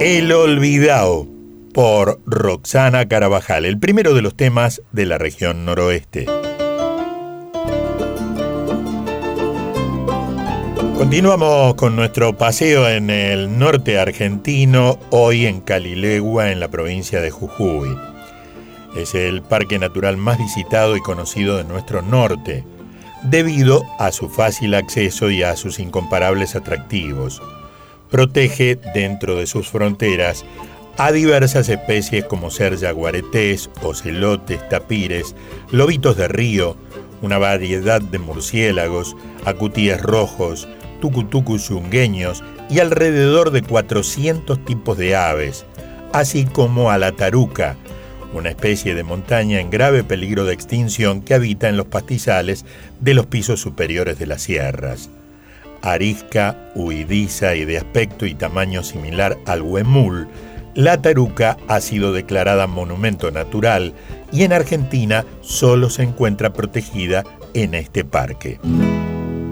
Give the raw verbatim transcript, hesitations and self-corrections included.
El Olvidao, por Roxana Carabajal, el primero de los temas de la región noroeste. Continuamos con nuestro paseo en el norte argentino, hoy en Calilegua, en la provincia de Jujuy. Es el parque natural más visitado y conocido de nuestro norte, debido a su fácil acceso y a sus incomparables atractivos. Protege dentro de sus fronteras a diversas especies como ser yaguaretés, ocelotes, tapires, lobitos de río, una variedad de murciélagos, acutíes rojos, tucutucus yungueños y alrededor de cuatrocientos tipos de aves, así como a la taruca, una especie de montaña en grave peligro de extinción que habita en los pastizales de los pisos superiores de las sierras. Arisca, huidiza y de aspecto y tamaño similar al huemul, la taruca ha sido declarada monumento natural y en Argentina solo se encuentra protegida en este parque.